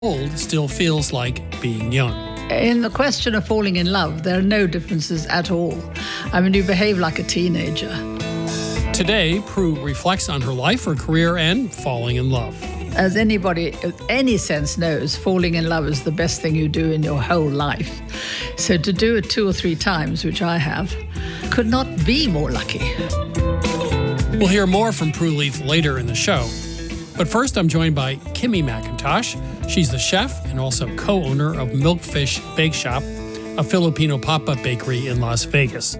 Old still feels like being young. In the question of falling in love, there are no differences at all. I mean, you behave like a teenager. Today, Prue reflects on her life, her career, and falling in love. As anybody with any sense knows, falling in love is the best thing you do in your whole life. So to do it 2 or 3 times, which I have, could not be more lucky. We'll hear more from Prue Leith later in the show. But first, I'm joined by Kimmy McIntosh. She's the chef and also co-owner of Milkfish Bake Shop, a Filipino pop-up bakery in Las Vegas.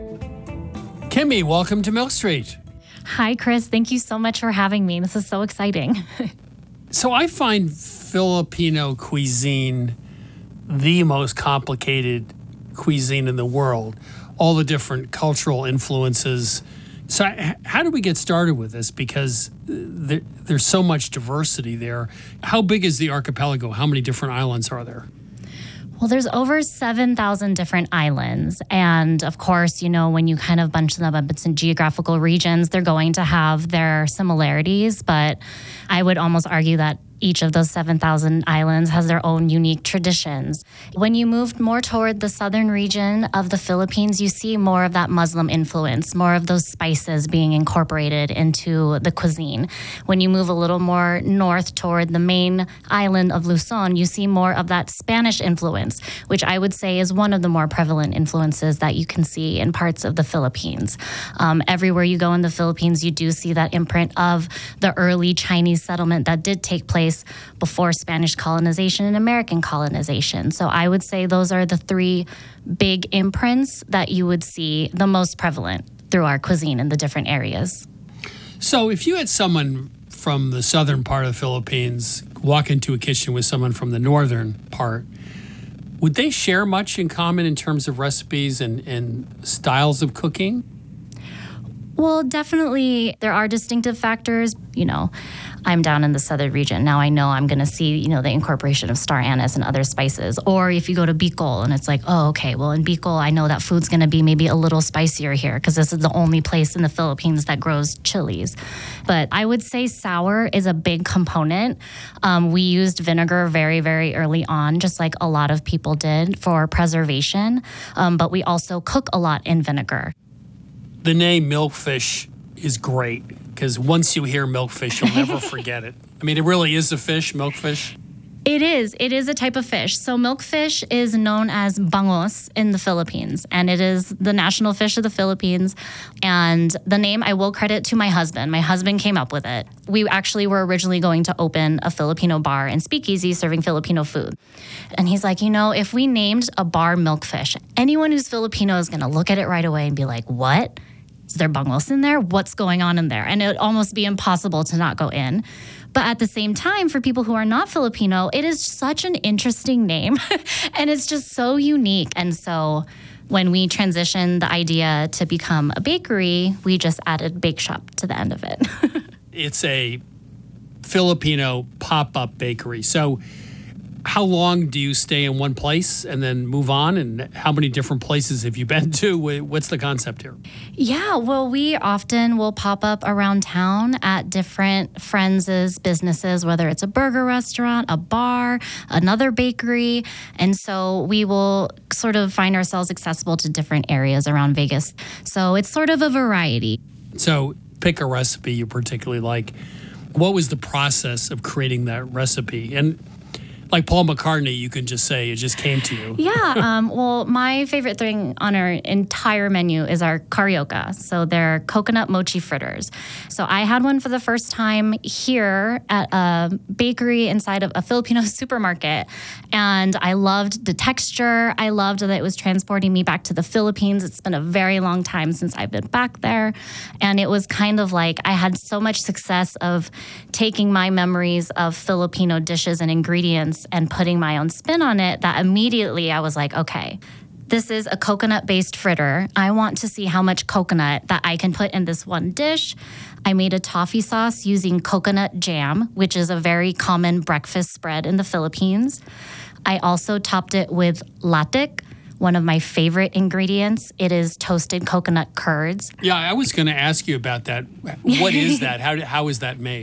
Kimmy, welcome to Milk Street. Hi, Chris. Thank you so much for having me. This is so exciting. So I find Filipino cuisine the most complicated cuisine in the world. All the different cultural influences. So how do we get started with this? Because there's so much diversity there. How big is the archipelago? How many different islands are there? Well, there's over 7,000 different islands. And of course, when you kind of bunch them up into geographical regions, they're going to have their similarities. But I would almost argue that each of those 7,000 islands has their own unique traditions. When you move more toward the southern region of the Philippines, you see more of that Muslim influence, more of those spices being incorporated into the cuisine. When you move a little more north toward the main island of Luzon, you see more of that Spanish influence, which I would say is one of the more prevalent influences that you can see in parts of the Philippines. Everywhere you go in the Philippines, you do see that imprint of the early Chinese settlement that did take place before Spanish colonization and American colonization. So I would say those are the 3 big imprints that you would see the most prevalent through our cuisine in the different areas. So if you had someone from the southern part of the Philippines walk into a kitchen with someone from the northern part, would they share much in common in terms of recipes and styles of cooking? Well, definitely there are distinctive factors. I'm down in the southern region. Now I know I'm going to see, the incorporation of star anise and other spices. Or if you go to Bicol and it's like, oh, okay, well, in Bicol, I know that food's going to be maybe a little spicier here because this is the only place in the Philippines that grows chilies. But I would say sour is a big component. We used vinegar very, very early on, just like a lot of people did for preservation. But we also cook a lot in vinegar. The name Milkfish is great because once you hear milkfish, you'll never forget it. I mean, it really is a fish, milkfish. It is. It is a type of fish. So milkfish is known as bangos in the Philippines, and it is the national fish of the Philippines. And the name I will credit to my husband. My husband came up with it. We actually were originally going to open a Filipino bar and speakeasy serving Filipino food. And he's like, if we named a bar Milkfish, anyone who's Filipino is going to look at it right away and be like, what? Is there bangos in there? What's going on in there? And it would almost be impossible to not go in. But at the same time, for people who are not Filipino, it is such an interesting name. And it's just so unique. And so when we transitioned the idea to become a bakery, we just added bake shop to the end of it. It's a Filipino pop-up bakery. So how long do you stay in one place and then move on? And how many different places have you been to? What's the concept here? Yeah, well, we often will pop up around town at different friends' businesses, whether it's a burger restaurant, a bar, another bakery. And so we will sort of find ourselves accessible to different areas around Vegas. So it's sort of a variety. So pick a recipe you particularly like. What was the process of creating that recipe? And like Paul McCartney, you can just say it just came to you. Yeah. Well, my favorite thing on our entire menu is our carioca. So they're coconut mochi fritters. So I had one for the first time here at a bakery inside of a Filipino supermarket. And I loved the texture. I loved that it was transporting me back to the Philippines. It's been a very long time since I've been back there. And it was kind of like I had so much success of taking my memories of Filipino dishes and ingredients and putting my own spin on it that immediately I was like, okay, this is a coconut-based fritter. I want to see how much coconut that I can put in this one dish. I made a toffee sauce using coconut jam, which is a very common breakfast spread in the Philippines. I also topped it with latik, one of my favorite ingredients. It is toasted coconut curds. Yeah, I was going to ask you about that. What is that? How is that made?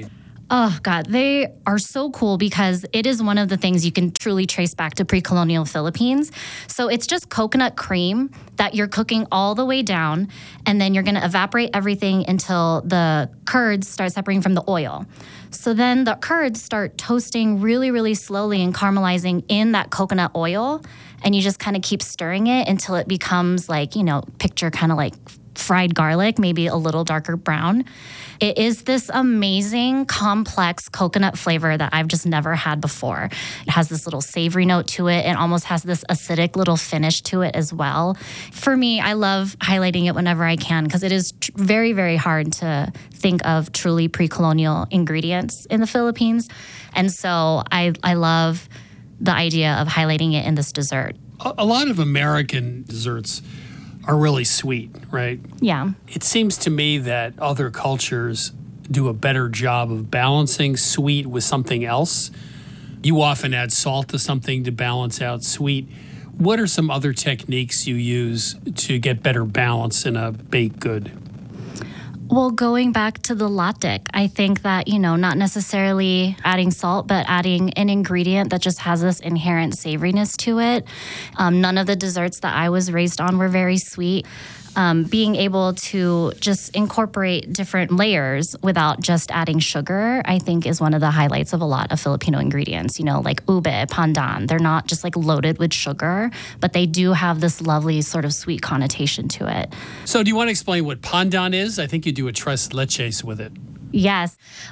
Oh, God, they are so cool because it is one of the things you can truly trace back to pre-colonial Philippines. So it's just coconut cream that you're cooking all the way down, and then you're going to evaporate everything until the curds start separating from the oil. So then the curds start toasting really, really slowly and caramelizing in that coconut oil, and you just kind of keep stirring it until it becomes like, picture kind of like fried garlic, maybe a little darker brown. It is this amazing, complex coconut flavor that I've just never had before. It has this little savory note to it and almost has this acidic little finish to it as well. For me, I love highlighting it whenever I can because it is very, very hard to think of truly pre-colonial ingredients in the Philippines. And so I love the idea of highlighting it in this dessert. A lot of American desserts are really sweet, right? Yeah. It seems to me that other cultures do a better job of balancing sweet with something else. You often add salt to something to balance out sweet. What are some other techniques you use to get better balance in a baked good? Well, going back to the latke, I think that, not necessarily adding salt, but adding an ingredient that just has this inherent savoriness to it. None of the desserts that I was raised on were very sweet. Being able to just incorporate different layers without just adding sugar, I think is one of the highlights of a lot of Filipino ingredients, like ube, pandan. They're not just like loaded with sugar, but they do have this lovely sort of sweet connotation to it. So do you want to explain what pandan is? I think you do a tres leches with it. Yes.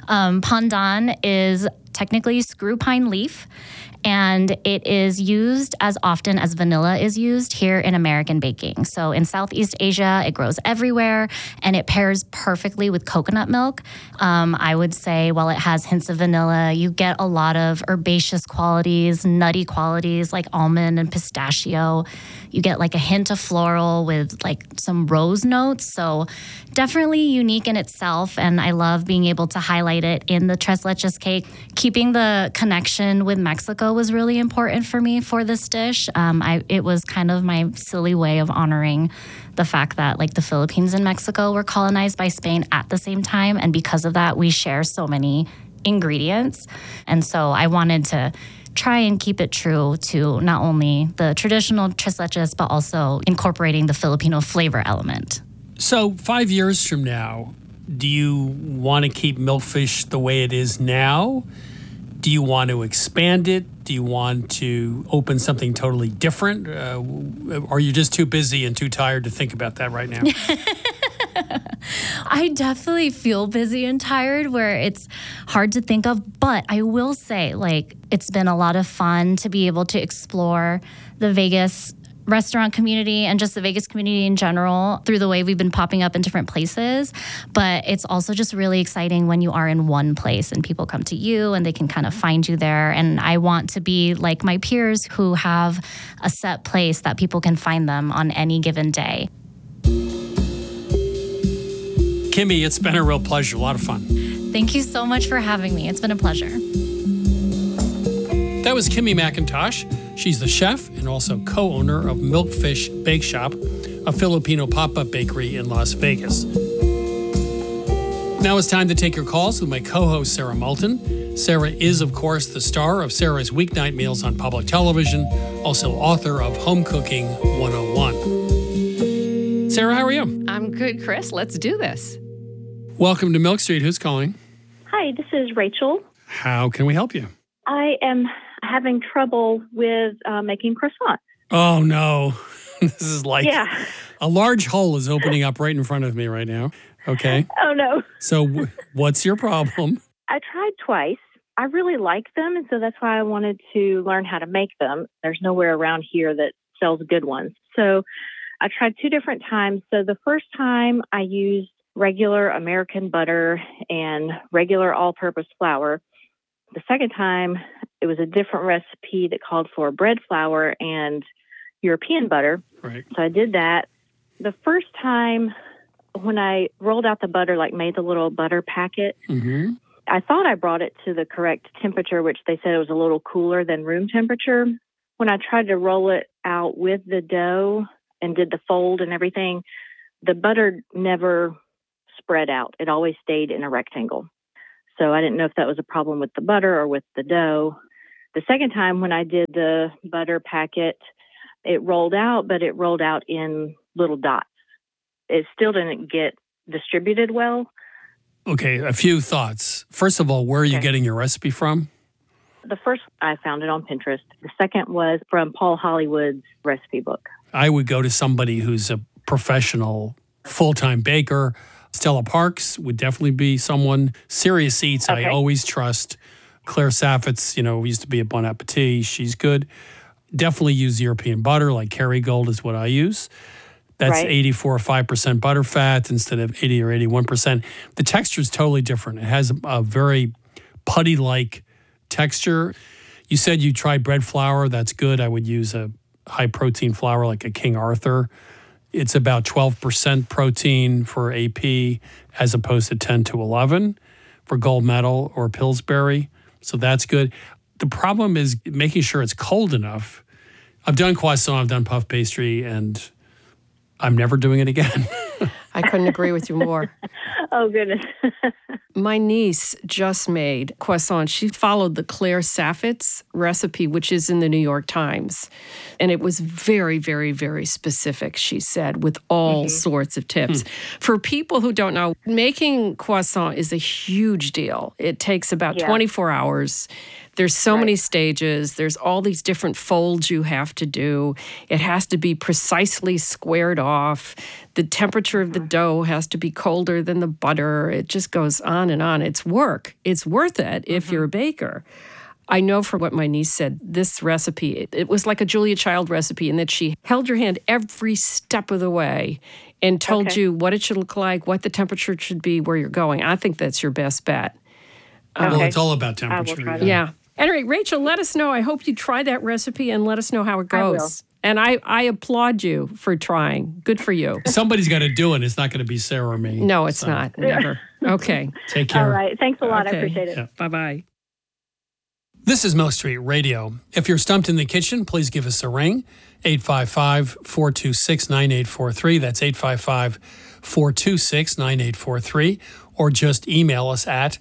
Pandan is technically screw pine leaf, and it is used as often as vanilla is used here in American baking. So in Southeast Asia, it grows everywhere, and it pairs perfectly with coconut milk. I would say while it has hints of vanilla, you get a lot of herbaceous qualities, nutty qualities like almond and pistachio. You get like a hint of floral with like some rose notes. So definitely unique in itself. And I love being able to highlight it in the tres leches cake. Keeping the connection with Mexico was really important for me for this dish. It was kind of my silly way of honoring the fact that like the Philippines and Mexico were colonized by Spain at the same time. And because of that, we share so many ingredients. And so I wanted to try and keep it true to not only the traditional tres leches, but also incorporating the Filipino flavor element. So 5 years from now, do you want to keep Milkfish the way it is now? Do you want to expand it? Do you want to open something totally different? Are you just too busy and too tired to think about that right now? I definitely feel busy and tired where it's hard to think of, but I will say it's been a lot of fun to be able to explore the Vegas restaurant community and just the Vegas community in general through the way we've been popping up in different places. But it's also just really exciting when you are in one place and people come to you and they can kind of find you there. And I want to be like my peers who have a set place that people can find them on any given day. Kimmy, it's been a real pleasure. A lot of fun. Thank you so much for having me. It's been a pleasure. That was Kimmy McIntosh. She's the chef and also co-owner of Milkfish Bake Shop, a Filipino pop-up bakery in Las Vegas. Now it's time to take your calls with my co-host, Sarah Moulton. Sarah is, of course, the star of Sarah's Weeknight Meals on public television, also author of Home Cooking 101. Sarah, how are you? I'm good, Chris. Let's do this. Welcome to Milk Street. Who's calling? Hi, this is Rachel. How can we help you? I am having trouble with making croissants. Oh, no. This is like a large hole is opening up right in front of me right now. Okay. Oh, no. So what's your problem? I tried twice. I really like them, and so that's why I wanted to learn how to make them. There's nowhere around here that sells good ones. So I tried 2 different times. So the first time I used regular American butter and regular all-purpose flour. The second time, it was a different recipe that called for bread flour and European butter. Right. So I did that. The first time when I rolled out the butter, made the little butter packet, I thought I brought it to the correct temperature, which they said it was a little cooler than room temperature. When I tried to roll it out with the dough and did the fold and everything, the butter never spread out. It always stayed in a rectangle. So I didn't know if that was a problem with the butter or with the dough. The second time when I did the butter packet, it rolled out, but it rolled out in little dots. It still didn't get distributed well. Okay, a few thoughts. First of all, where are you getting your recipe from? The first, I found it on Pinterest. The second was from Paul Hollywood's recipe book. I would go to somebody who's a professional full-time baker. Stella Parks would definitely be someone. Serious Eats, I always trust. Claire Saffitz, used to be at Bon Appetit. She's good. Definitely use European butter, like Kerrygold is what I use. That's 84.5% butter fat instead of 80 or 81%. The texture is totally different. It has a very putty-like texture. You said you tried bread flour. That's good. I would use a high-protein flour like a King Arthur. It's about 12% protein for AP as opposed to 10 to 11 for gold medal or Pillsbury. So that's good. The problem is making sure it's cold enough. I've done croissant, I've done puff pastry, and I'm never doing it again. I couldn't agree with you more. Oh, goodness. My niece just made croissant. She followed the Claire Saffitz recipe, which is in the New York Times. And it was very, very, very specific, she said, with all sorts of tips. For people who don't know, making croissant is a huge deal. It takes about 24 hours. There's so many stages. There's all these different folds you have to do. It has to be precisely squared off. The temperature of the dough has to be colder than the butter. It just goes on and on. It's work. It's worth it if you're a baker. I know from what my niece said, this recipe, it was like a Julia Child recipe in that she held your hand every step of the way and told you what it should look like, what the temperature should be, where you're going. I think that's your best bet. Well, it's all about temperature. Yeah. Anyway, Rachel, let us know. I hope you try that recipe and let us know how it goes. And I applaud you for trying. Good for you. Somebody's got to do it. It's not going to be Sarah or me. No, it's not. Never. Okay. Take care. All right. Thanks a lot. Okay. I appreciate it. Yeah. Bye-bye. This is Milk Street Radio. If you're stumped in the kitchen, please give us a ring. 855-426-9843. That's 855-426-9843. Or just email us at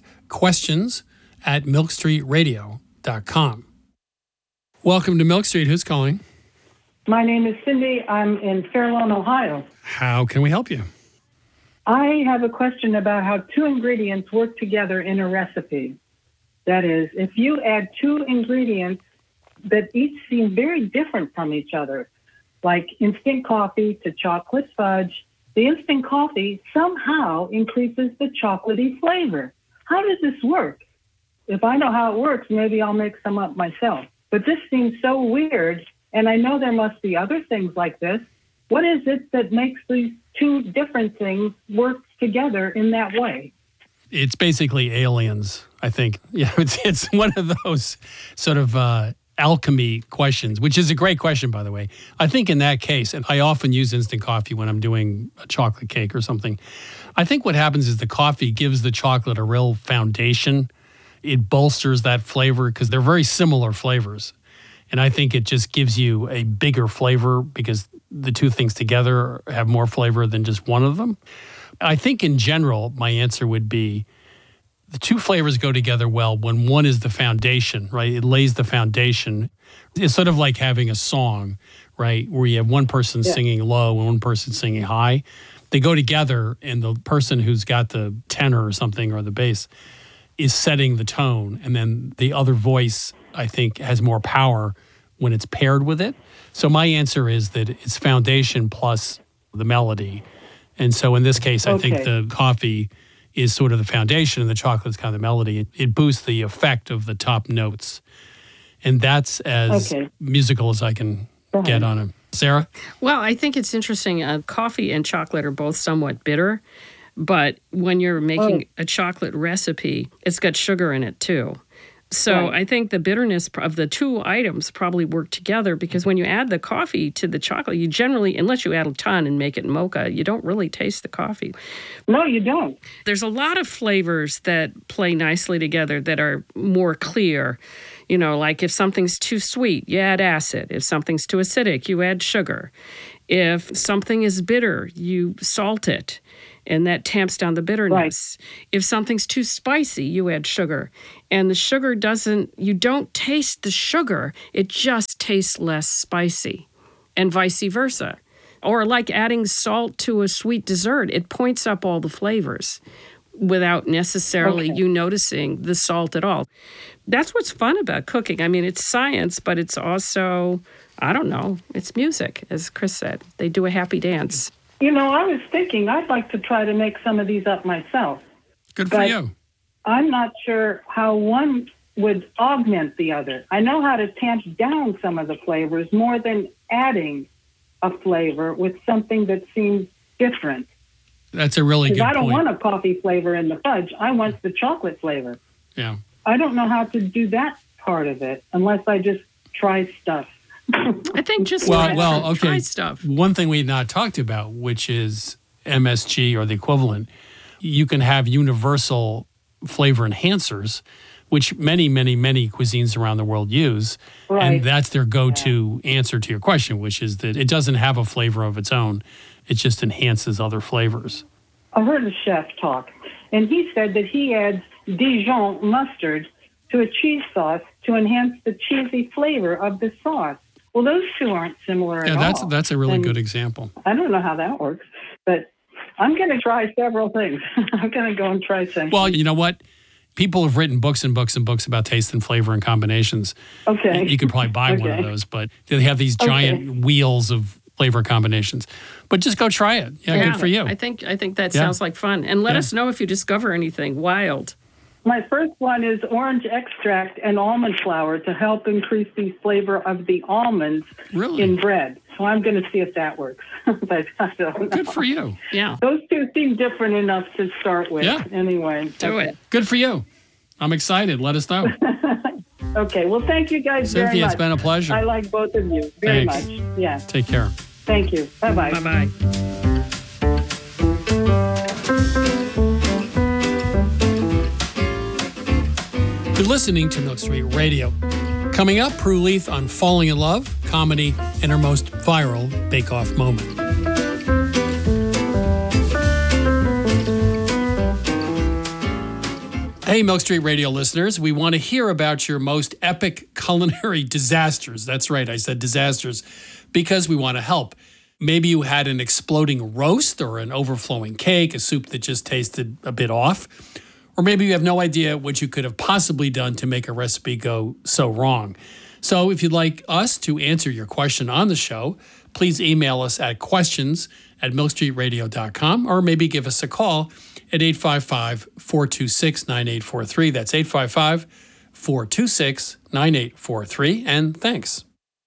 questions@milkstreetradio.com. Welcome to Milk Street. Who's calling? My name is Cindy. I'm in Fairlawn, Ohio. How can we help you? I have a question about how two ingredients work together in a recipe. That is, if you add two ingredients that each seem very different from each other, like instant coffee to chocolate fudge, the instant coffee somehow increases the chocolatey flavor. How does this work? If I know how it works, maybe I'll make some up myself. But this seems so weird, and I know there must be other things like this. What is it that makes these two different things work together in that way? It's basically aliens, I think. Yeah, it's one of those sort of alchemy questions, which is a great question, by the way. I think in that case, and I often use instant coffee when I'm doing a chocolate cake or something, I think what happens is the coffee gives the chocolate a real foundation. It bolsters that flavor because they're very similar flavors. And I think it just gives you a bigger flavor because the two things together have more flavor than just one of them. I think in general, my answer would be the two flavors go together well when one is the foundation, right? It lays the foundation. It's sort of like having a song, right? Where you have one person singing low and one person singing high. They go together, and the person who's got the tenor or something or the bass is setting the tone. And then the other voice, I think, has more power when it's paired with it. So my answer is that it's foundation plus the melody. And so in this case, I think the coffee is sort of the foundation and the chocolate is kind of the melody. It boosts the effect of the top notes. And that's as musical as I can get on it. Sarah? Well, I think it's interesting. Coffee and chocolate are both somewhat bitter. But when you're making a chocolate recipe, it's got sugar in it too. So I think the bitterness of the two items probably work together because when you add the coffee to the chocolate, you generally, unless you add a ton and make it mocha, you don't really taste the coffee. No, you don't. There's a lot of flavors that play nicely together that are more clear. You know, like if something's too sweet, you add acid. If something's too acidic, you add sugar. If something is bitter, you salt it. and that tamps down the bitterness. Right. If something's too spicy, you add sugar. And the sugar you don't taste the sugar, it just tastes less spicy, and vice versa. Or like adding salt to a sweet dessert, it points up all the flavors without necessarily you noticing the salt at all. That's what's fun about cooking. I mean, it's science, but it's also, I don't know, it's music, as Chris said. They do a happy dance. You know, I was thinking I'd like to try to make some of these up myself. Good for you. I'm not sure how one would augment the other. I know how to tamp down some of the flavors more than adding a flavor with something that seems different. That's a really good point. I don't want a coffee flavor in the fudge. I want the chocolate flavor. Yeah. I don't know how to do that part of it unless I just try stuff. I think just try stuff. One thing we've not talked about, which is MSG or the equivalent, you can have universal flavor enhancers, which many, many, many cuisines around the world use. Right. And that's their go-to answer to your question, which is that it doesn't have a flavor of its own. It just enhances other flavors. I heard a chef talk, and he said that he adds Dijon mustard to a cheese sauce to enhance the cheesy flavor of the sauce. Well, those two aren't similar at all. That's a really good example. I don't know how that works, but I'm going to try several things. I'm going to go and try things. Well, you know what? People have written books and books and books about taste and flavor and combinations. Okay. You could probably buy one of those, but they have these giant wheels of flavor combinations. But just go try it. Yeah, good for you. I think that sounds like fun. And let us know if you discover anything wild. My first one is orange extract and almond flour to help increase the flavor of the almonds in bread. So I'm going to see if that works. But I don't know. Good for you. Yeah. Those two seem different enough to start with. Yeah. Anyway. Do it. Good for you. I'm excited. Let us know. Okay. Well, thank you guys Cynthia, very much. It's been a pleasure. I like both of you very much. Yeah. Take care. Thank you. Bye-bye. Bye-bye. You're listening to Milk Street Radio. Coming up, Prue Leith on falling in love, comedy, and her most viral bake-off moment. Hey, Milk Street Radio listeners, we want to hear about your most epic culinary disasters. That's right, I said disasters, because we want to help. Maybe you had an exploding roast or an overflowing cake, a soup that just tasted a bit off. Or maybe you have no idea what you could have possibly done to make a recipe go so wrong. So if you'd like us to answer your question on the show, please email us at questions@milkstreetradio.com or maybe give us a call at 855-426-9843. That's 855-426-9843. And thanks.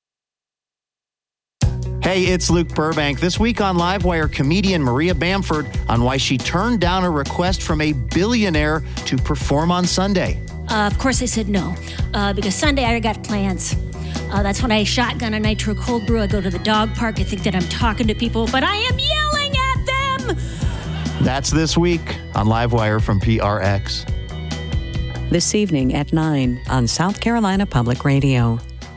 Hey, it's Luke Burbank. This week on Livewire, comedian Maria Bamford on why she turned down a request from a billionaire to perform on Sunday. Of course I said no, because Sunday I got plans. That's when I shotgun a nitro cold brew. I go to the dog park. I think that I'm talking to people, but I am yelling at them. That's this week on Livewire from PRX. This evening at 9 on South Carolina Public Radio.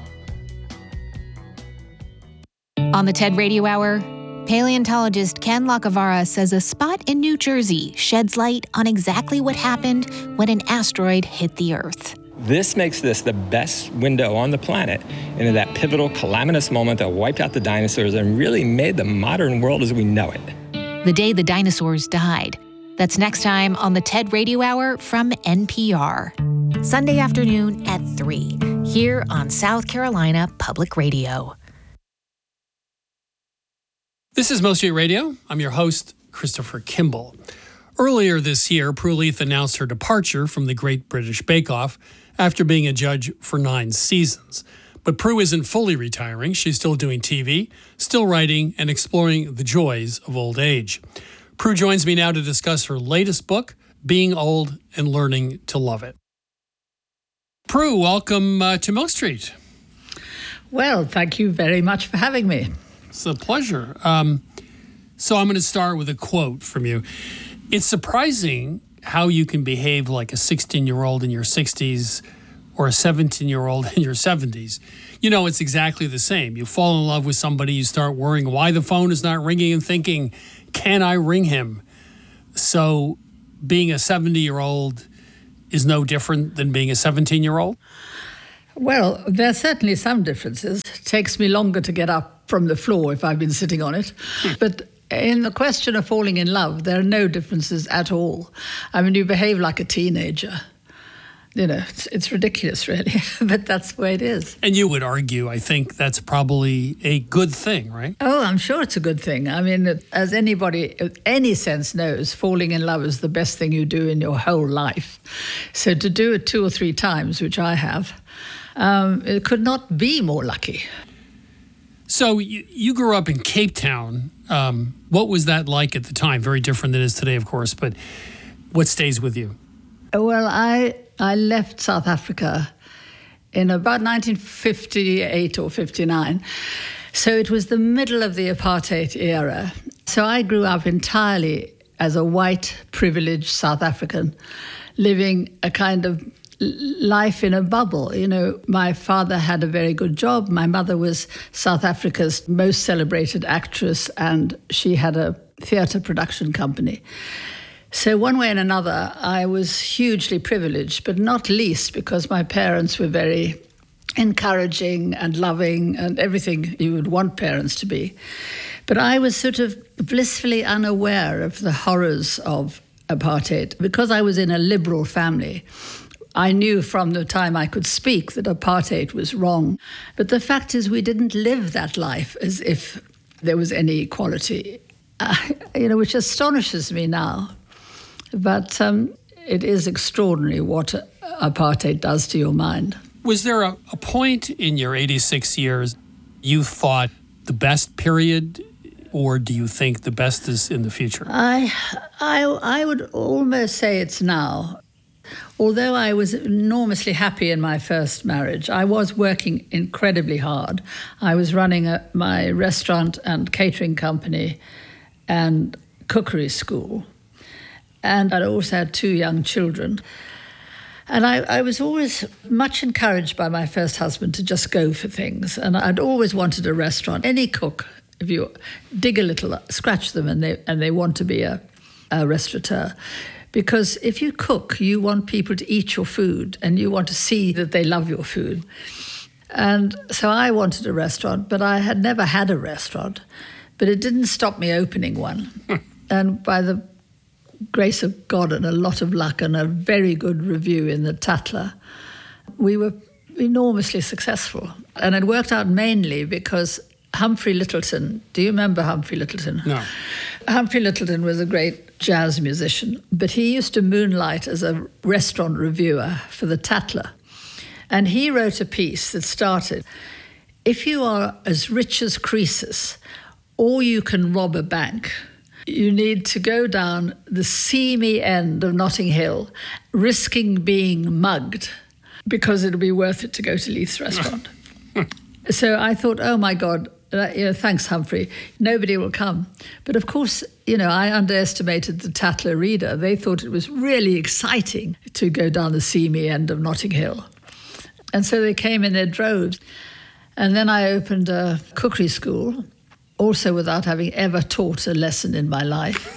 On the TED Radio Hour, paleontologist Ken Lacavara says a spot in New Jersey sheds light on exactly what happened when an asteroid hit the Earth. This makes this the best window on the planet into that pivotal, calamitous moment that wiped out the dinosaurs and really made the modern world as we know it. The day the dinosaurs died. That's next time on the TED Radio Hour from NPR. Sunday afternoon at 3, here on South Carolina Public Radio. This is Milk Street Radio. I'm your host, Christopher Kimball. Earlier this year, Prue Leith announced her departure from the Great British Bake Off after being a judge for 9 seasons. But Prue isn't fully retiring. She's still doing TV, still writing, and exploring the joys of old age. Prue joins me now to discuss her latest book, Being Old and Learning to Love It. Prue, welcome to Milk Street. Well, thank you very much for having me. It's a pleasure. So I'm going to start with a quote from you. It's surprising how you can behave like a 16-year-old in your 60s or a 17-year-old in your 70s. You know, it's exactly the same. You fall in love with somebody, you start worrying why the phone is not ringing and thinking, can I ring him? So being a 70-year-old is no different than being a 17-year-old? Well, there are certainly some differences. It takes me longer to get up from the floor if I've been sitting on it. But in the question of falling in love, there are no differences at all. I mean, you behave like a teenager. You know, it's ridiculous, really, but that's the way it is. And you would argue, I think that's probably a good thing, right? Oh, I'm sure it's a good thing. I mean, as anybody with any sense knows, falling in love is the best thing you do in your whole life. So to do it 2 or 3 times, which I have, it could not be more lucky. So you grew up in Cape Town. What was that like at the time? Very different than it is today, of course, but what stays with you? Well, I left South Africa in about 1958 or 59. So it was the middle of the apartheid era. So I grew up entirely as a white, privileged South African, living a kind of life in a bubble. You know, my father had a very good job. My mother was South Africa's most celebrated actress, and she had a theatre production company. So one way and another, I was hugely privileged, but not least because my parents were very encouraging and loving and everything you would want parents to be. But I was sort of blissfully unaware of the horrors of apartheid. Because I was in a liberal family, I knew from the time I could speak that apartheid was wrong. But the fact is we didn't live that life as if there was any equality, which astonishes me now. But it is extraordinary what apartheid does to your mind. Was there a point in your 86 years you thought the best period, or do you think the best is in the future? I would almost say it's now. Although I was enormously happy in my first marriage, I was working incredibly hard. I was running my restaurant and catering company and cookery school. And I also had 2 young children. And I was always much encouraged by my first husband to just go for things. And I'd always wanted a restaurant. Any cook, if you dig a little, scratch them, and they want to be a restaurateur. Because if you cook, you want people to eat your food and you want to see that they love your food. And so I wanted a restaurant, but I had never had a restaurant. But it didn't stop me opening one. And by the grace of God and a lot of luck and a very good review in the Tatler, we were enormously successful. And it worked out mainly because Humphrey Lyttelton, do you remember Humphrey Lyttelton? No. Humphrey Lyttelton was a great jazz musician, but he used to moonlight as a restaurant reviewer for the Tatler. And he wrote a piece that started, "If you are as rich as Croesus, or you can rob a bank, you need to go down the seamy end of Notting Hill, risking being mugged, because it'll be worth it to go to Leith's restaurant." So I thought, oh my God, thanks, Humphrey, nobody will come. But of course, I underestimated the Tatler reader. They thought it was really exciting to go down the seamy end of Notting Hill. And so they came in their droves. And then I opened a cookery school, also without having ever taught a lesson in my life.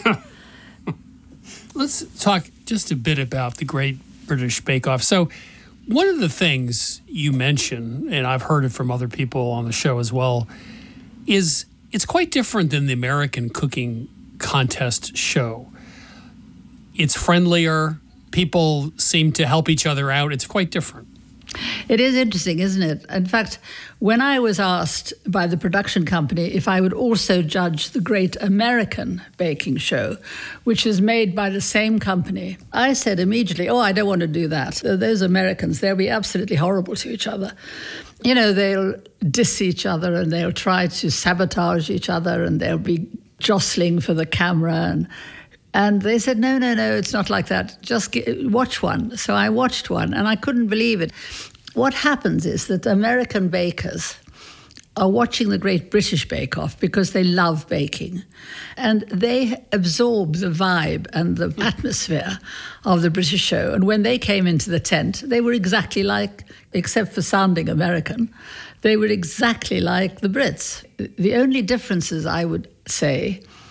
Let's talk just a bit about the Great British Bake Off. So one of the things you mention, and I've heard it from other people on the show as well, is it's quite different than the American cooking contest show. It's friendlier. People seem to help each other out. It's quite different. It is interesting, isn't it? In fact, when I was asked by the production company if I would also judge the Great American Baking Show, which is made by the same company, I said immediately, I don't want to do that. Those Americans, they'll be absolutely horrible to each other. They'll diss each other and they'll try to sabotage each other and they'll be jostling for the camera. And they said, no, it's not like that. Just watch one. So I watched one and I couldn't believe it. What happens is that American bakers are watching the Great British Bake Off because they love baking. And they absorb the vibe and the atmosphere of the British show. And when they came into the tent, they were exactly like, except for sounding American, they were exactly like the Brits. The only differences, I would say,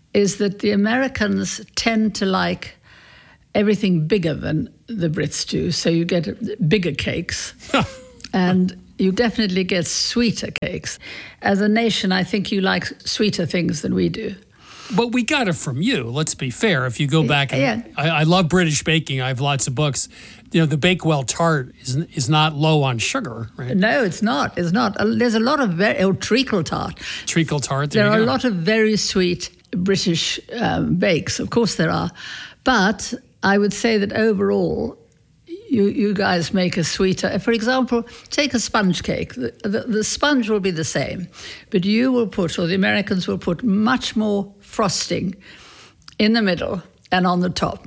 is that the Americans tend to like everything bigger than the Brits do. So you get bigger cakes and you definitely get sweeter cakes. As a nation, I think you like sweeter things than we do. But we got it from you, let's be fair. If you go back, I love British baking. I have lots of books. You know, the Bakewell tart is not low on sugar, right? No, it's not. It's not. There's a lot of treacle tart. Treacle tart, there are a lot of very sweet British bakes. Of course there are. But I would say that overall, you guys make a sweeter. For example, take a sponge cake. The sponge will be the same, but you will put, or the Americans will put, much more frosting in the middle and on the top.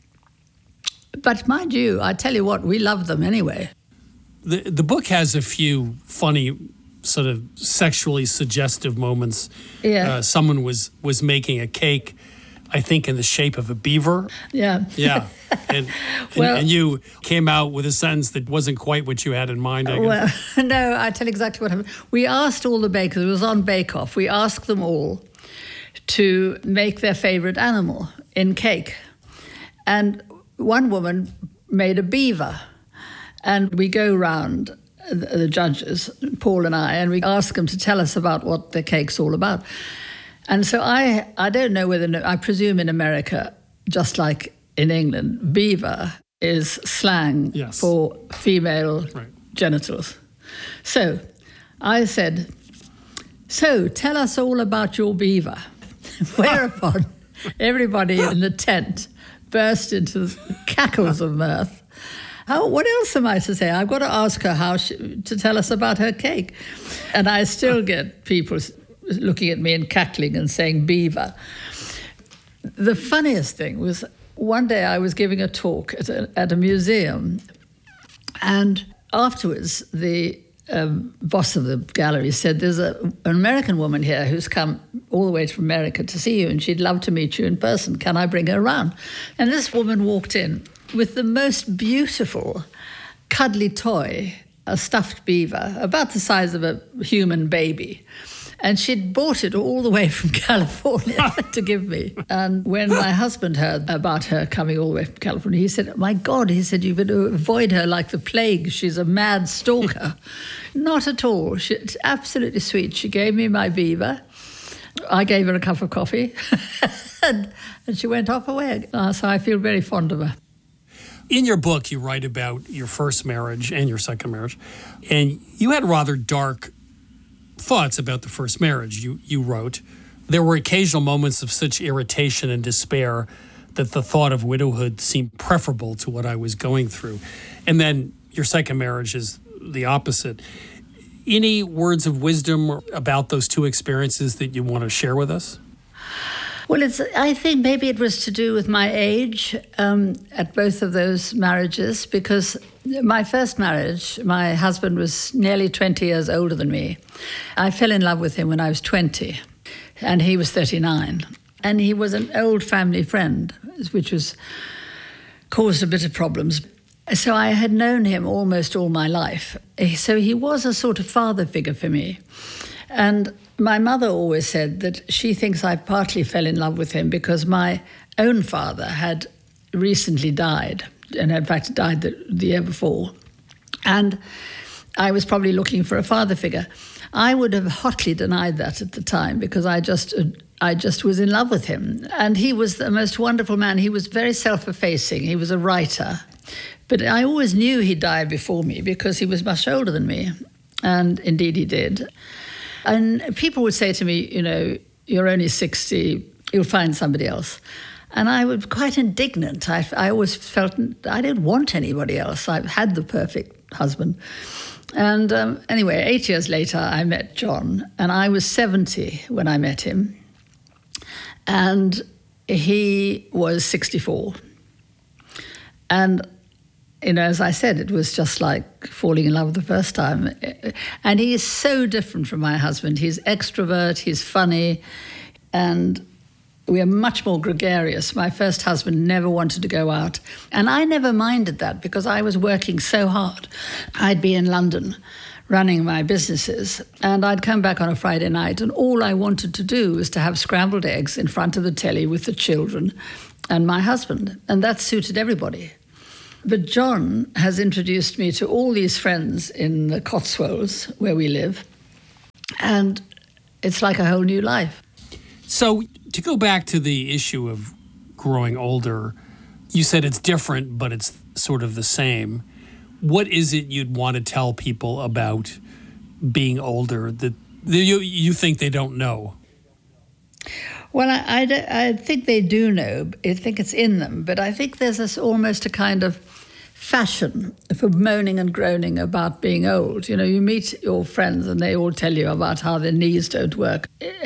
But mind you, I tell you what, we love them anyway. The book has a few funny, sort of sexually suggestive moments. Yeah. Someone was making a cake, I think, in the shape of a beaver. Yeah. Yeah. And you came out with a sentence that wasn't quite what you had in mind, I guess. Well, no, I tell you exactly what happened. We asked all the bakers, it was on Bake Off, we asked them all to make their favorite animal in cake. And one woman made a beaver. And we go round, the judges, Paul and I, we ask them to tell us about what the cake's all about. And so I don't know whether, I presume in America, just like in England, beaver is slang for female genitals. So I said, so tell us all about your beaver. Whereupon everybody in the tent burst into cackles of mirth. What else am I to say? I've got to ask her to tell us about her cake. And I still get people looking at me and cackling and saying beaver. The funniest thing was one day I was giving a talk at a museum, and afterwards the boss of the gallery said, there's an American woman here who's come all the way from America to see you, and she'd love to meet you in person. Can I bring her around? And this woman walked in with the most beautiful, cuddly toy, a stuffed beaver, about the size of a human baby. And she'd bought it all the way from California to give me. And when my husband heard about her coming all the way from California, he said, my God, he said, you've got to avoid her like the plague. She's a mad stalker. Not at all. She's absolutely sweet. She gave me my beaver. I gave her a cup of coffee. and she went off away. So I feel very fond of her. In your book, you write about your first marriage and your second marriage. And you had rather dark thoughts about the first marriage. You wrote, there were occasional moments of such irritation and despair that the thought of widowhood seemed preferable to what I was going through. And then your second marriage is the opposite. Any words of wisdom about those two experiences that you want to share with us? Well, I think maybe it was to do with my age at both of those marriages, because my first marriage, my husband was nearly 20 years older than me. I fell in love with him when I was 20, and he was 39. And he was an old family friend, which caused a bit of problems. So I had known him almost all my life. So he was a sort of father figure for me. And my mother always said that she thinks I partly fell in love with him because my own father had recently died, and in fact died the year before. And I was probably looking for a father figure. I would have hotly denied that at the time because I just was in love with him. And he was the most wonderful man. He was very self-effacing. He was a writer. But I always knew he died before me because he was much older than me. And indeed he did. And people would say to me, you know, you're only 60, you'll find somebody else. And I was quite indignant. I always felt I didn't want anybody else. I had the perfect husband. And anyway, 8 years later, I met John, and I was 70 when I met him. And he was 64. And you know, as I said, it was just like falling in love the first time. And he is so different from my husband. He's extrovert, he's funny, and we are much more gregarious. My first husband never wanted to go out. And I never minded that because I was working so hard. I'd be in London running my businesses. And I'd come back on a Friday night, and all I wanted to do was to have scrambled eggs in front of the telly with the children and my husband. And that suited everybody. But John has introduced me to all these friends in the Cotswolds, where we live. And it's like a whole new life. So to go back to the issue of growing older, you said it's different, but it's sort of the same. What is it you'd want to tell people about being older that you think they don't know? Well, I think they do know. I think it's in them. But I think there's almost a kind of fashion for moaning and groaning about being old. You know, you meet your friends and they all tell you about how their knees don't work.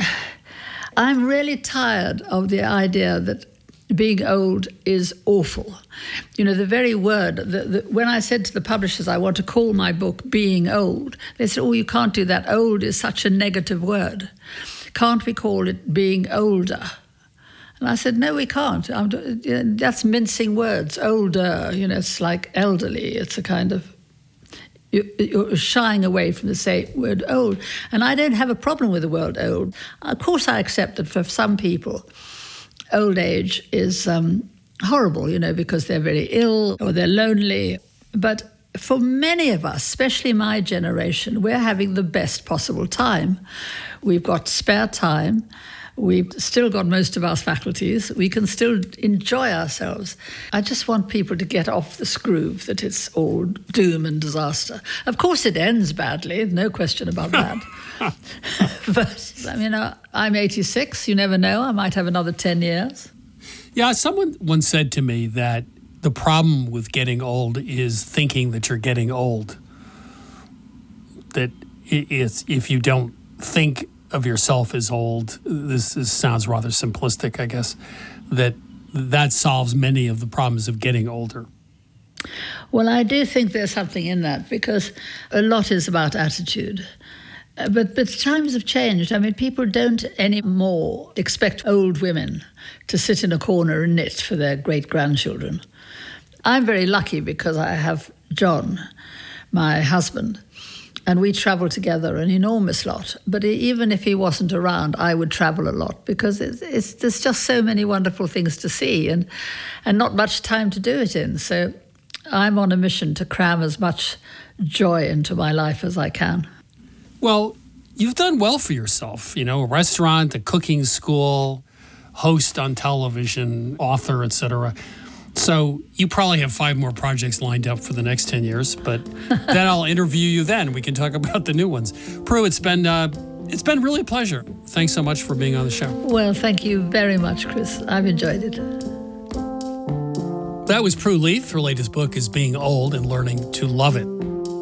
I'm really tired of the idea that being old is awful. You know, the very word, when I said to the publishers I want to call my book Being Old, they said, oh, you can't do that. Old is such a negative word. Can't we call it being older? And I said, no, we can't. That's mincing words. Older, you know, it's like elderly. It's a kind of, you're shying away from the same word old. And I don't have a problem with the word old. Of course, I accept that for some people, old age is horrible, you know, because they're very ill or they're lonely. But for many of us, especially my generation, we're having the best possible time. We've got spare time. We've still got most of our faculties. We can still enjoy ourselves. I just want people to get off the groove that it's all doom and disaster. Of course it ends badly, no question about that. But, I mean, I'm 86. You never know. I might have another 10 years. Yeah, someone once said to me that the problem with getting old is thinking that you're getting old. That it's, if you don't think of yourself as old, this sounds rather simplistic, I guess, that solves many of the problems of getting older. Well, I do think there's something in that, because a lot is about attitude. But times have changed. I mean, people don't anymore expect old women to sit in a corner and knit for their great-grandchildren. I'm very lucky because I have John, my husband, and we travel together an enormous lot. But even if he wasn't around, I would travel a lot, because there's just so many wonderful things to see and not much time to do it in. So I'm on a mission to cram as much joy into my life as I can. Well, you've done well for yourself, you know, a restaurant, a cooking school, host on television, author, etc. So you probably have 5 more projects lined up for the next 10 years, but then I'll interview you then. We can talk about the new ones. Prue, it's been really a pleasure. Thanks so much for being on the show. Well, thank you very much, Chris. I've enjoyed it. That was Prue Leith. Her latest book is Being Old and Learning to Love It.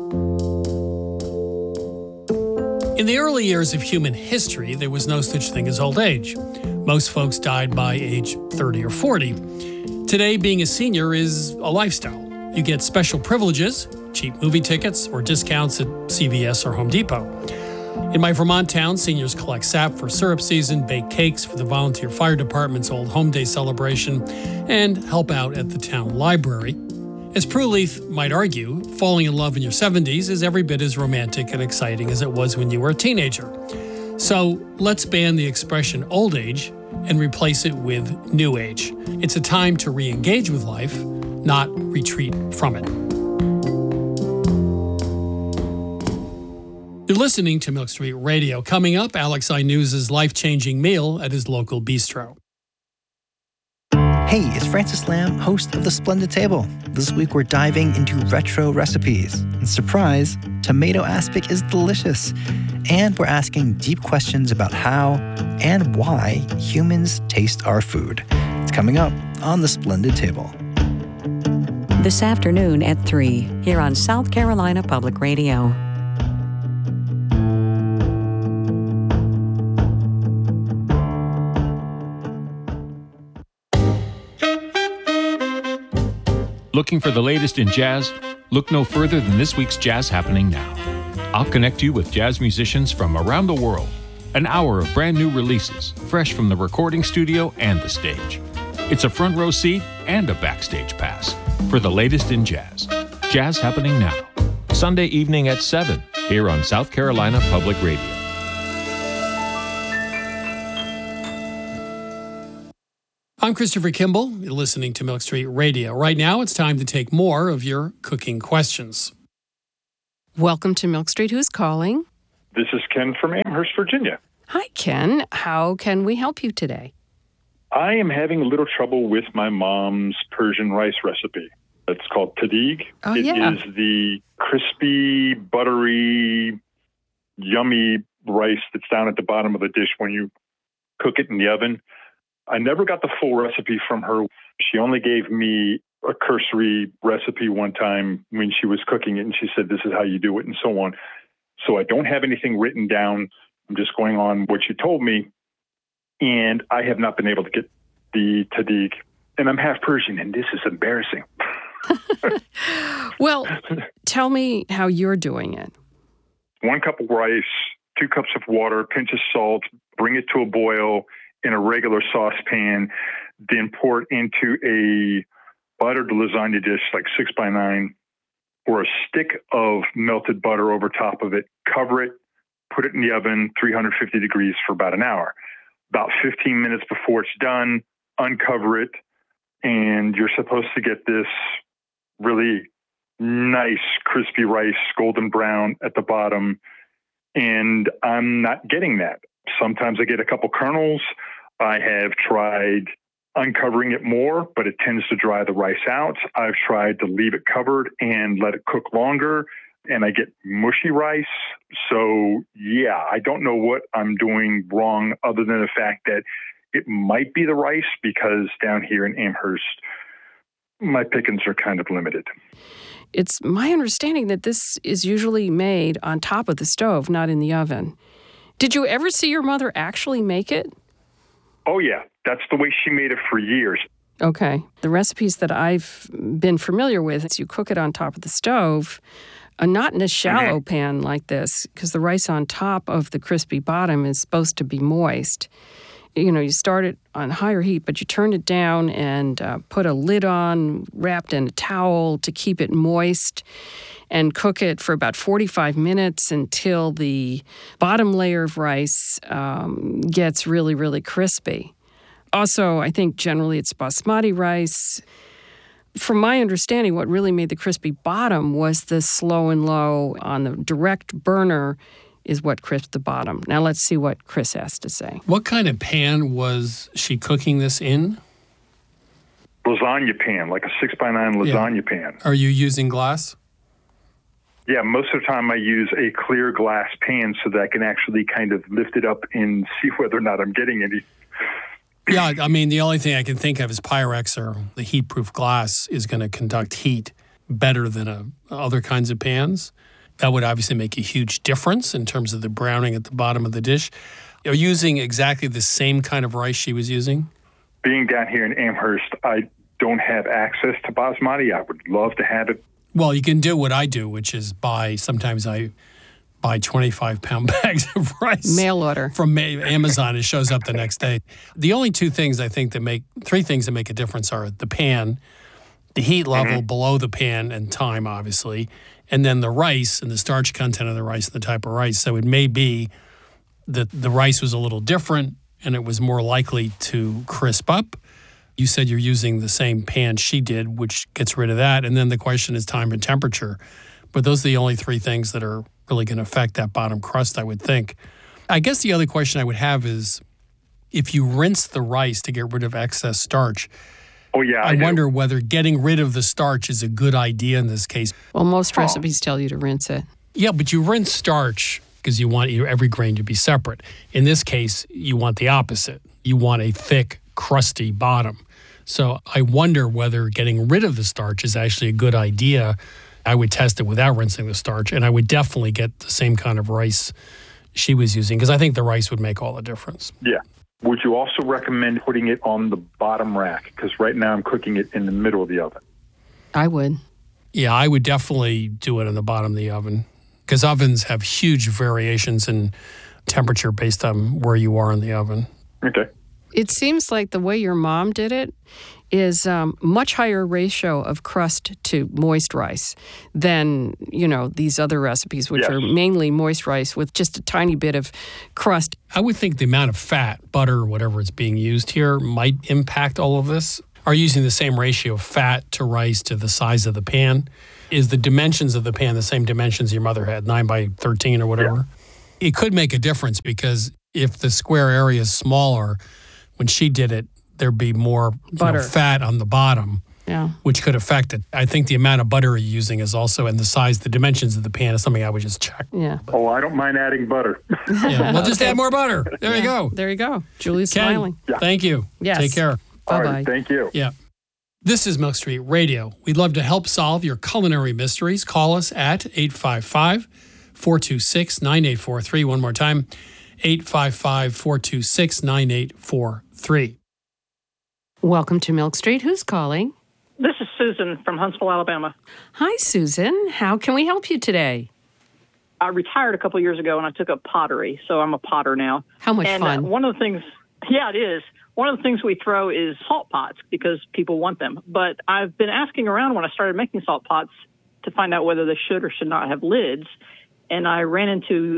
In the early years of human history, there was no such thing as old age. Most folks died by age 30 or 40. Today, being a senior is a lifestyle. You get special privileges, cheap movie tickets, or discounts at CVS or Home Depot. In my Vermont town, seniors collect sap for syrup season, bake cakes for the volunteer fire department's Old Home Day celebration, and help out at the town library. As Prue Leith might argue, falling in love in your 70s is every bit as romantic and exciting as it was when you were a teenager. So let's ban the expression old age and replace it with new age. It's a time to re-engage with life, not retreat from it. You're listening to Milk Street Radio. Coming up, Alex News' life-changing meal at his local bistro. Hey, it's Francis Lam, host of The Splendid Table. This week we're diving into retro recipes. And surprise, tomato aspic is delicious. And we're asking deep questions about how and why humans taste our food. It's coming up on The Splendid Table. This afternoon at 3, here on South Carolina Public Radio. Looking for the latest in jazz? Look no further than this week's Jazz Happening Now. I'll connect you with jazz musicians from around the world. An hour of brand new releases, fresh from the recording studio and the stage. It's a front row seat and a backstage pass for the latest in jazz. Jazz Happening Now, Sunday evening at 7 here on South Carolina Public Radio. I'm Christopher Kimball. You're listening to Milk Street Radio. Right now, it's time to take more of your cooking questions. Welcome to Milk Street. Who's calling? This is Ken from Amherst, Virginia. Hi, Ken. How can we help you today? I am having a little trouble with my mom's Persian rice recipe. It's called tahdig. Oh, It yeah. is the crispy, buttery, yummy rice that's down at the bottom of the dish when you cook it in the oven. I never got the full recipe from her. She only gave me a cursory recipe one time when she was cooking it, and she said, this is how you do it, and so on. So I don't have anything written down. I'm just going on what she told me, and I have not been able to get the tahdig. And I'm half Persian, and this is embarrassing. Well, tell me how you're doing it. 1 cup of rice, 2 cups of water, pinch of salt, bring it to a boil in a regular saucepan, then pour it into a buttered lasagna dish, like 6x9, or a stick of melted butter over top of it. Cover it, put it in the oven, 350 degrees for about an hour. About 15 minutes before it's done, uncover it, and you're supposed to get this really nice crispy rice, golden brown at the bottom, and I'm not getting that. Sometimes I get a couple kernels. I have tried uncovering it more, but it tends to dry the rice out. I've tried to leave it covered and let it cook longer, and I get mushy rice. So, yeah, I don't know what I'm doing wrong other than the fact that it might be the rice, because down here in Amherst, my pickings are kind of limited. It's my understanding that this is usually made on top of the stove, not in the oven. Did you ever see your mother actually make it? Oh, yeah. That's the way she made it for years. Okay. The recipes that I've been familiar with is you cook it on top of the stove, not in a shallow pan like this, because the rice on top of the crispy bottom is supposed to be moist. You know, you start it on higher heat, but you turn it down and put a lid on, wrapped in a towel to keep it moist, and cook it for about 45 minutes until the bottom layer of rice gets really, really crispy. Also, I think generally it's basmati rice. From my understanding, what really made the crispy bottom was the slow and low on the direct burner is what crisped the bottom. Now let's see what Chris has to say. What kind of pan was she cooking this in? Lasagna pan, like a 6x9 lasagna pan. Are you using glass? Yeah, most of the time I use a clear glass pan so that I can actually kind of lift it up and see whether or not I'm getting any. Yeah, I mean, the only thing I can think of is Pyrex, or the heat-proof glass, is going to conduct heat better than other kinds of pans. That would obviously make a huge difference in terms of the browning at the bottom of the dish. Are you using exactly the same kind of rice she was using? Being down here in Amherst, I don't have access to basmati. I would love to have it. Well, you can do what I do, which is sometimes I buy 25-pound bags of rice. Mail order. From Amazon. It shows up the next day. The only three things that make a difference are the pan, the heat level below the pan, and time, obviously, and then the rice and the starch content of the rice and the type of rice. So it may be that the rice was a little different and it was more likely to crisp up. You said you're using the same pan she did, which gets rid of that. And then the question is time and temperature. But those are the only three things that are really going to affect that bottom crust, I would think. I guess the other question I would have is, if you rinse the rice to get rid of excess starch, I wonder whether getting rid of the starch is a good idea in this case. Well, most recipes tell you to rinse it. Yeah, but you rinse starch because you want every grain to be separate. In this case, you want the opposite. You want a thick, crusty bottom. So I wonder whether getting rid of the starch is actually a good idea. I would test it without rinsing the starch, and I would definitely get the same kind of rice she was using, because I think the rice would make all the difference. Yeah. Would you also recommend putting it on the bottom rack? Because right now I'm cooking it in the middle of the oven. I would. Yeah, I would definitely do it in the bottom of the oven, because ovens have huge variations in temperature based on where you are in the oven. Okay. It seems like the way your mom did it is much higher ratio of crust to moist rice than, these other recipes, which are mainly moist rice with just a tiny bit of crust. I would think the amount of fat, butter, whatever is being used here might impact all of this. Are you using the same ratio of fat to rice to the size of the pan? Is the dimensions of the pan the same dimensions your mother had, 9 by 13 or whatever? Yeah. It could make a difference because if the square area is smaller, when she did it, there'd be more fat on the bottom, which could affect it. I think the amount of butter you're using is also, and the size, the dimensions of the pan is something I would just check. Yeah. Oh, I don't mind adding butter. Well, just add more butter. There you go. There you go. Julie's Ken, smiling. Thank you. Yes. Take care. Bye-bye. All right, thank you. Yeah. This is Milk Street Radio. We'd love to help solve your culinary mysteries. Call us at 855-426-9843. One more time, 855-426-9843. Welcome to Milk Street. Who's calling? This is Susan from Huntsville, Alabama. Hi, Susan. How can we help you today? I retired a couple years ago and I took up pottery, so I'm a potter now. How much fun. One of the things, it is. One of the things we throw is salt pots because people want them. But I've been asking around when I started making salt pots to find out whether they should or should not have lids. And I ran into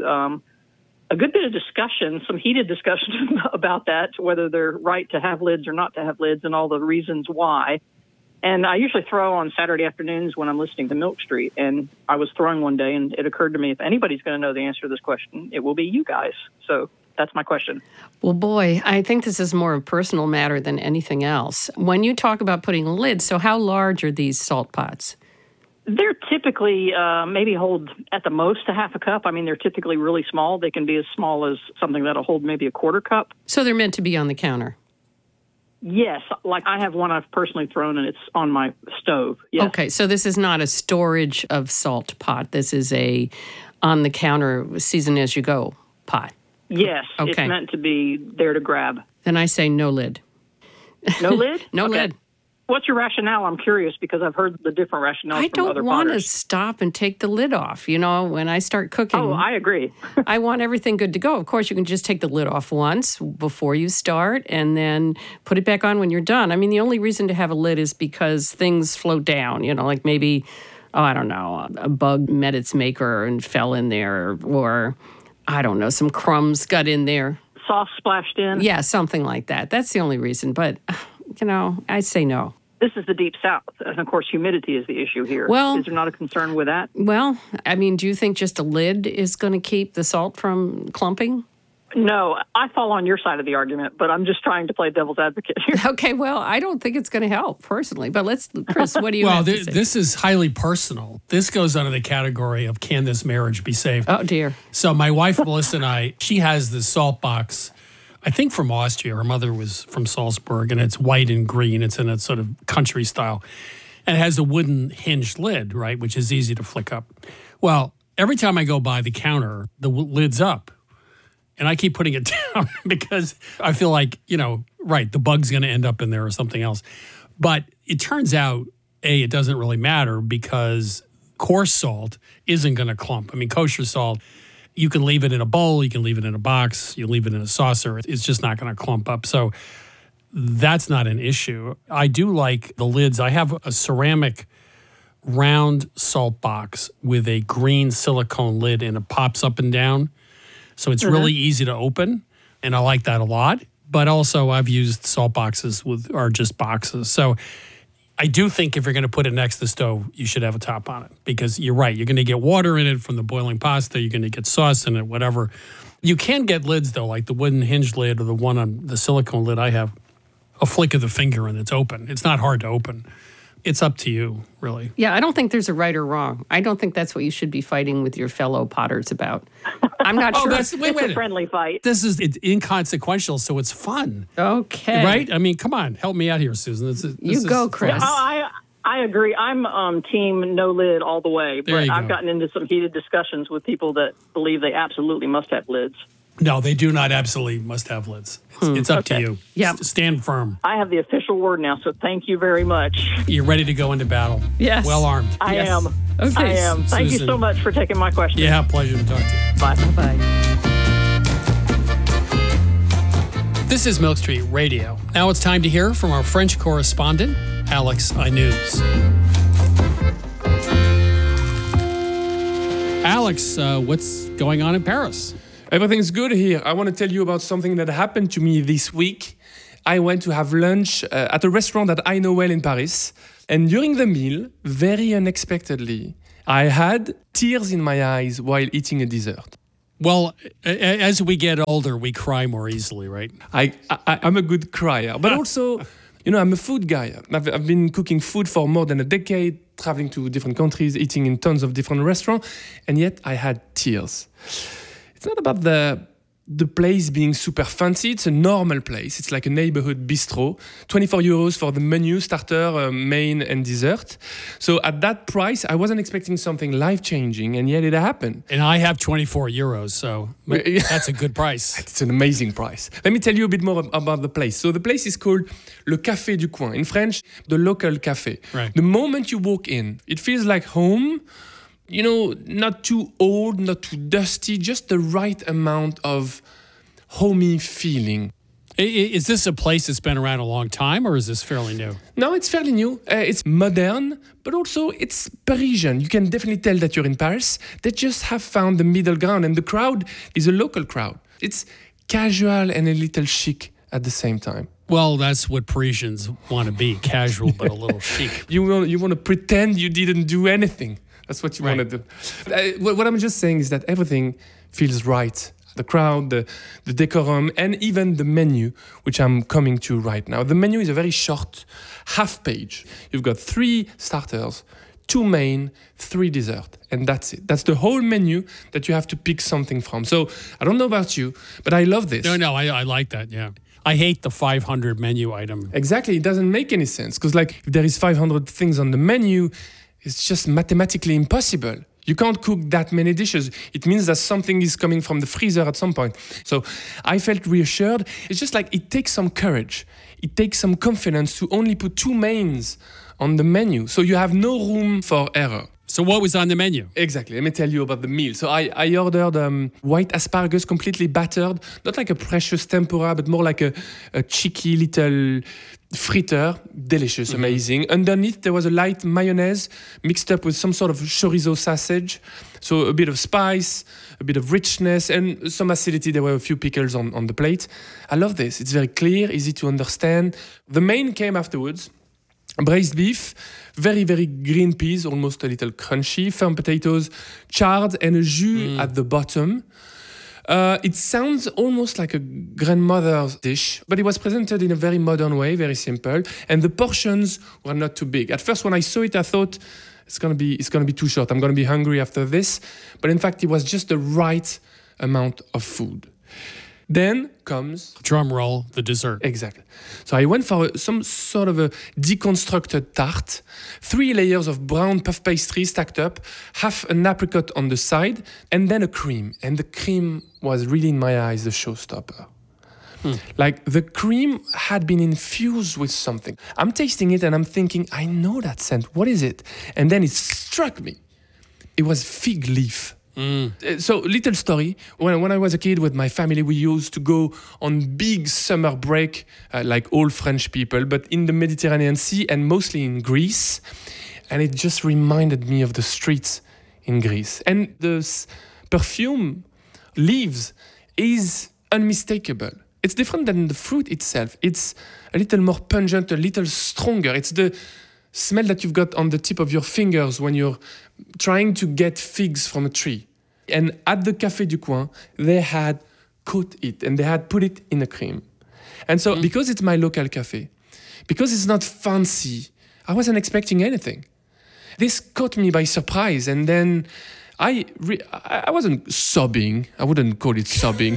a good bit of discussion, some heated discussion about that, whether they're right to have lids or not to have lids and all the reasons why. And I usually throw on Saturday afternoons when I'm listening to Milk Street. And I was throwing one day and it occurred to me, if anybody's going to know the answer to this question, it will be you guys. So that's my question. Well, boy, I think this is more a personal matter than anything else. When you talk about putting lids, so how large are these salt pots? They're typically maybe hold at the most a half a cup. I mean, they're typically really small. They can be as small as something that'll hold maybe a quarter cup. So they're meant to be on the counter? Yes. Like I have one I've personally thrown and it's on my stove. Yes. Okay. So this is not a storage of salt pot. This is a on the counter, season as you go pot. Yes. Okay. It's meant to be there to grab. Then I say no lid. No lid? No Okay. lid. What's your rationale? I'm curious because I've heard the different rationales from other I don't want to potters. stop and take the lid off. When I start cooking. Oh, I agree. I want everything good to go. Of course, you can just take the lid off once before you start and then put it back on when you're done. I mean, the only reason to have a lid is because things float down, like maybe, I don't know, a bug met its maker and fell in there, or I don't know, some crumbs got in there. Sauce splashed in? Yeah, something like that. That's the only reason. But, I say no. This is the Deep South, and of course, humidity is the issue here. Well, is there not a concern with that? Well, I mean, do you think just a lid is going to keep the salt from clumping? No, I fall on your side of the argument, but I'm just trying to play devil's advocate here. Okay, well, I don't think it's going to help personally, but Chris, what do you have to say? This is highly personal. This goes under the category of can this marriage be saved? Oh, dear. So my wife, Melissa, and I, she has this salt box, I think from Austria. Her mother was from Salzburg, and it's white and green. It's in a sort of country style. And it has a wooden hinged lid, right, which is easy to flick up. Well, every time I go by the counter, the lid's up. And I keep putting it down because I feel like, the bug's going to end up in there or something else. But it turns out, it doesn't really matter because coarse salt isn't going to clump. I mean, kosher salt, you can leave it in a bowl, you can leave it in a box, you leave it in a saucer. It's just not going to clump up. So that's not an issue. I do like the lids. I have a ceramic round salt box with a green silicone lid, and it pops up and down. So it's really easy to open, and I like that a lot. But also I've used salt boxes are just boxes. So I do think if you're going to put it next to the stove, you should have a top on it because you're right. You're going to get water in it from the boiling pasta. You're going to get sauce in it, whatever. You can get lids, though, like the wooden hinged lid or the one on the silicone lid I have. A flick of the finger and it's open. It's not hard to open. It's up to you, really. Yeah, I don't think there's a right or wrong. I don't think that's what you should be fighting with your fellow potters about. I'm not sure. It's a friendly fight. It's inconsequential, so it's fun. Okay. Right? I mean, come on. Help me out here, Susan. This go, Chris. I agree. I'm team no lid all the way. But I've gotten into some heated discussions with people that believe they absolutely must have lids. No, they do not absolutely must have lids. It's up to you. Yeah. Stand firm. I have the official word now, so thank you very much. You're ready to go into battle. Yes. Well armed. I am. Okay. I am. Thank you so much for taking my question. Yeah, pleasure to talk to you. Bye. Bye-bye. This is Milk Street Radio. Now it's time to hear from our French correspondent, Alex Aynouz. Alex, what's going on in Paris? Everything's good here. I want to tell you about something that happened to me this week. I went to have lunch at a restaurant that I know well in Paris. And during the meal, very unexpectedly, I had tears in my eyes while eating a dessert. Well, as we get older, we cry more easily, right? I'm a good crier. But also, I'm a food guy. I've been cooking food for more than a decade, traveling to different countries, eating in tons of different restaurants. And yet I had tears. It's not about the place being super fancy. It's a normal place. It's like a neighborhood bistro. 24 euros for the menu, starter, main, and dessert. So at that price, I wasn't expecting something life-changing, and yet it happened. And I have 24 euros, so that's a good price. It's an amazing price. Let me tell you a bit more about the place. So the place is called Le Café du Coin. In French, the local café. Right. The moment you walk in, it feels like home. Not too old, not too dusty, just the right amount of homey feeling. Is this a place that's been around a long time, or is this fairly new? No, it's fairly new. It's modern, but also it's Parisian. You can definitely tell that you're in Paris. They just have found the middle ground, and the crowd is a local crowd. It's casual and a little chic at the same time. Well, that's what Parisians want to be, casual but a little chic. You want to pretend you didn't do anything. That's what you want to do. What I'm just saying is that everything feels right. The crowd, the decorum, and even the menu, which I'm coming to right now. The menu is a very short half page. You've got 3 starters, 2 main, 3 dessert, and that's it. That's the whole menu that you have to pick something from. So I don't know about you, but I love this. No, I like that, yeah. I hate the 500 menu item. Exactly. It doesn't make any sense because if there is 500 things on the menu, it's just mathematically impossible. You can't cook that many dishes. It means that something is coming from the freezer at some point. So I felt reassured. It's just it takes some courage. It takes some confidence to only put 2 mains on the menu. So you have no room for error. So what was on the menu? Exactly. Let me tell you about the meal. So I ordered white asparagus, completely battered. Not like a precious tempura, but more like a cheeky little fritter. Delicious, amazing. Underneath, there was a light mayonnaise mixed up with some sort of chorizo sausage. So a bit of spice, a bit of richness, and some acidity. There were a few pickles on the plate. I love this. It's very clear, easy to understand. The main came afterwards. Braised beef, very, very green peas, almost a little crunchy, firm potatoes, charred, and a jus at the bottom. It sounds almost like a grandmother's dish, but it was presented in a very modern way, very simple, and the portions were not too big. At first, when I saw it, I thought it's gonna be too short. I'm gonna be hungry after this, but in fact, it was just the right amount of food. Then comes... drum roll, the dessert. Exactly. So I went for some sort of a deconstructed tart, 3 layers of brown puff pastry stacked up, half an apricot on the side, and then a cream. And the cream was really, in my eyes, the showstopper. The cream had been infused with something. I'm tasting it and I'm thinking, I know that scent. What is it? And then it struck me. It was fig leaf. So, little story. When I was a kid with my family, we used to go on big summer break, like all French people, but in the Mediterranean Sea and mostly in Greece. And it just reminded me of the streets in Greece. And the perfume, leaves, is unmistakable. It's different than the fruit itself. It's a little more pungent, a little stronger. It's the smell that you've got on the tip of your fingers when you're trying to get figs from a tree. And at the Café du Coin, they had cooked it and they had put it in a cream. And so because it's my local cafe, because it's not fancy, I wasn't expecting anything. This caught me by surprise. And then I wasn't sobbing. I wouldn't call it sobbing.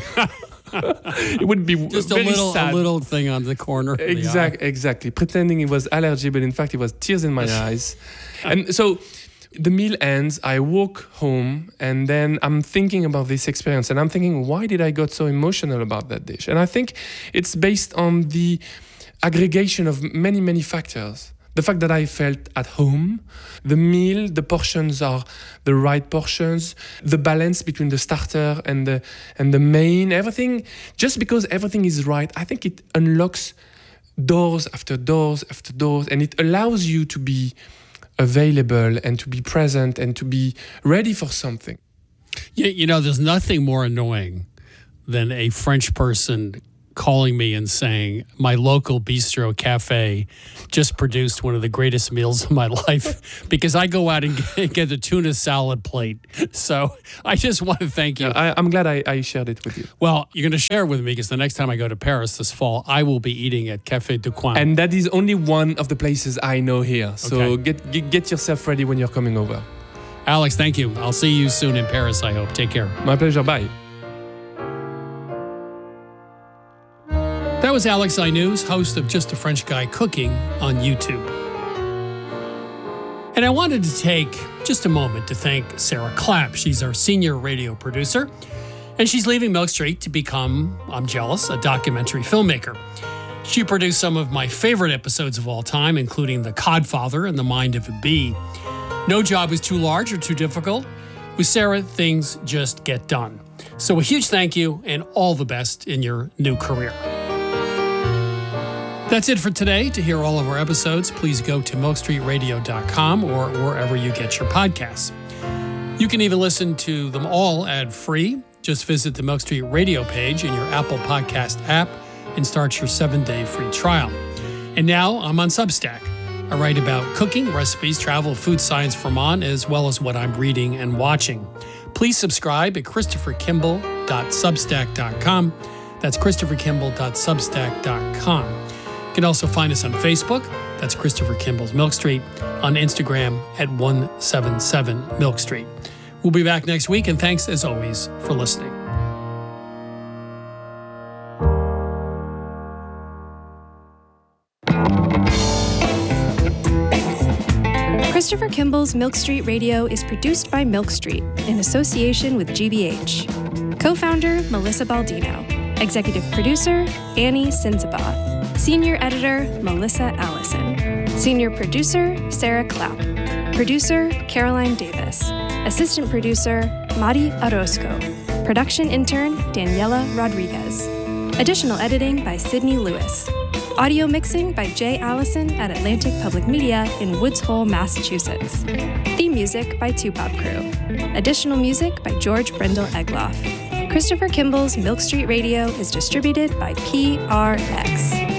It would be just very a sad. little thing on the corner. Exactly. Pretending it was allergy, but in fact it was tears in my eyes. And so the meal ends, I walk home, and then I'm thinking about this experience, and I'm thinking, why did I get so emotional about that dish? And I think it's based on the aggregation of many, many factors. the fact that I felt at home. The meal, the portions are the right portions, the balance between the starter and the main, everything. Just because everything is right, I think it unlocks doors after doors after doors, and it allows you to be available and to be present and to be ready for something. You know, there's nothing more annoying than a French person calling me and saying, my local bistro cafe just produced one of the greatest meals of my life, because I go out and get a tuna salad plate. So I just want to thank you. I'm glad I shared it with you. Well, you're going to share it with me, because the next time I go to Paris this fall, I will be eating at Café du Coin. And that is only one of the places I know here. So Okay. get yourself ready when you're coming over. Alex, thank you. I'll see you soon in Paris, I hope. Take care. My pleasure. Bye. That was Alex Inus, host of Just a French Guy Cooking on YouTube. And I wanted to take just a moment to thank Sarah Clapp. She's our senior radio producer, and she's leaving Milk Street to become, I'm jealous, a documentary filmmaker. She produced some of my favorite episodes of all time, including The Codfather and The Mind of a Bee. No job is too large or too difficult. With Sarah, things just get done. So a huge thank you and all the best in your new career. That's it for today. To hear all of our episodes, please go to milkstreetradio.com or wherever you get your podcasts. You can even listen to them all ad-free. Just visit the Milk Street Radio page in your Apple Podcast app and start your 7-day free trial. And now I'm on Substack. I write about cooking, recipes, travel, food science, Vermont, as well as what I'm reading and watching. Please subscribe at christopherkimball.substack.com. That's christopherkimball.substack.com. You can also find us on Facebook. That's Christopher Kimball's Milk Street. On Instagram at 177 Milk Street. We'll be back next week, and thanks as always for listening. Christopher Kimball's Milk Street Radio is produced by Milk Street in association with GBH. Co-founder Melissa Baldino. Executive producer Annie Sinzabaugh. Senior editor Melissa Allison. Senior producer Sarah Clapp. Producer Caroline Davis. Assistant producer Mari Orozco. Production intern Daniela Rodriguez. Additional editing by Sydney Lewis. Audio mixing by Jay Allison at Atlantic Public Media in Woods Hole, Massachusetts. Theme music by Tupop Crew. Additional music by George Brendel Egloff. Christopher Kimball's Milk Street Radio is distributed by PRX.